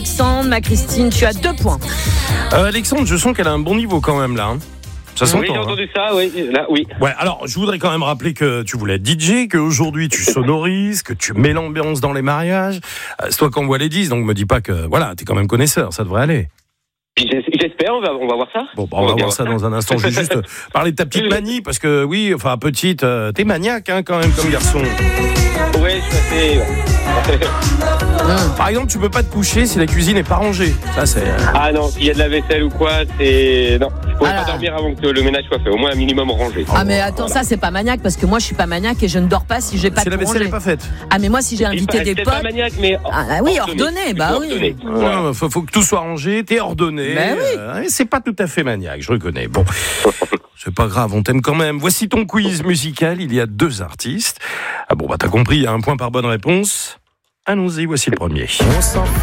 Alexandre, ma Christine, tu as 2 points. Alexandre, je sens qu'elle a un bon niveau quand même là. Hein. Ça s'entend. Oui, j'ai entendu ça, oui. Là, oui. Ouais, alors je voudrais quand même rappeler que tu voulais être DJ, qu'aujourd'hui tu sonorises, que tu mets l'ambiance dans les mariages. C'est toi qui envoie les 10, donc me dis pas que voilà, t'es quand même connaisseur, ça devrait aller. Puis j'espère, on va voir ça. Bon, on va voir ça dans un instant. Je vais juste parler de ta petite manie, parce que oui, enfin petite, t'es maniaque hein, quand même comme garçon. Ouais, je suis assez... Par exemple, tu peux pas te coucher si la cuisine est pas rangée. Ça c'est. Ah non, s'il y a de la vaisselle ou quoi, c'est... Non, je pourrais Alors. pas dormir avant que le ménage soit fait. Au moins un minimum rangé. Ah mais attends, ça c'est pas maniaque parce que moi je suis pas maniaque et je ne dors pas si j'ai pas Si de la vaisselle rangée. est pas faite. Ah mais moi si j'ai invité des C'est potes, pas maniaque, mais... oui, ordonné, bah oui. Ouais, faut que tout soit rangé, t'es ordonné. Ben oui. C'est pas tout à fait maniaque, je reconnais. Bon, c'est pas grave, on t'aime quand même. Voici ton quiz musical. Il y a 2 artistes. Ah bon, bah t'as compris, il y a 1 point par bonne réponse. Allons-y, voici le premier.